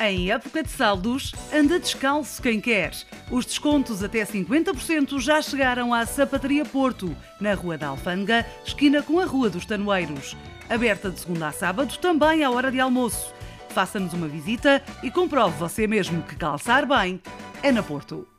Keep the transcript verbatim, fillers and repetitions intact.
Em época de saldos, anda descalço quem quer. Os descontos até cinquenta por cento já chegaram à Sapataria Porto, na Rua da Alfândega, esquina com a Rua dos Tanoeiros. Aberta de segunda a sábado, também à hora de almoço. Faça-nos uma visita e comprove você mesmo que calçar bem é na Porto.